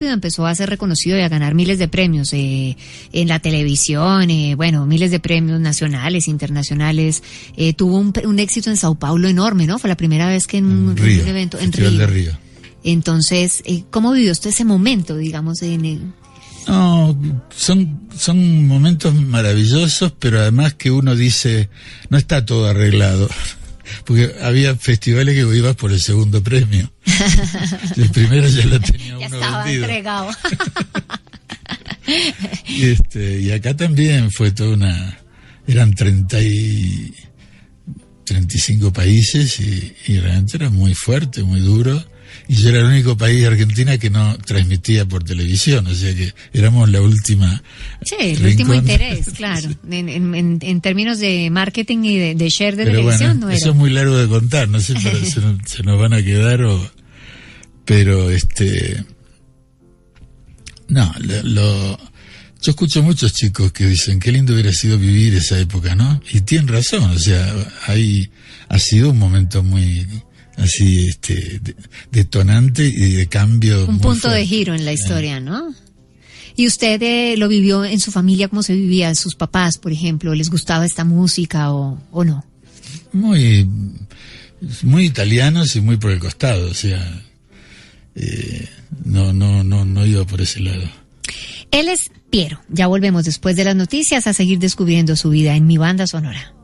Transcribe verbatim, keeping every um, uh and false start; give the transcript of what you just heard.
empezó a ser reconocido y a ganar miles de premios eh, en la televisión, eh, bueno, miles de premios nacionales, internacionales. Eh, tuvo un, un éxito en Sao Paulo enorme, ¿no? Fue la primera vez que en, en Río, un evento en Festival Río. de Río. Entonces, eh, ¿cómo vivió usted ese momento, digamos, en el... No, son, son momentos maravillosos, pero además que uno dice, no está todo arreglado. Porque había festivales que ibas por el segundo premio. El primero ya lo tenía ya uno estaba vendido. entregado. y, este, y acá también fue toda una... Eran treinta y, treinta y cinco países y, y realmente era muy fuerte, muy duro. Y yo era el único país de Argentina que no transmitía por televisión, o sea que éramos la última. Sí, el rincón. Último interés, claro. Sí. En, en, en términos de marketing y de, de share de Pero televisión, bueno, no eso era. Es muy largo de contar, no sé, pero se, nos, se nos van a quedar o. Pero este. No, lo, lo. Yo escucho muchos chicos que dicen qué lindo hubiera sido vivir esa época, ¿no? Y tienen razón, o sea, ahí ha sido un momento muy. Así, este, detonante y de cambio. Un punto fuerte. de giro en la historia, ¿no? ¿Y usted eh, lo vivió en su familia? ¿Cómo se vivía? ¿Sus papás, por ejemplo, les gustaba esta música o, o no? Muy, muy italianos y muy por el costado, o sea, eh, no, no, no, no iba por ese lado. Él es Piero. Ya volvemos después de las noticias a seguir descubriendo su vida en Mi Banda Sonora.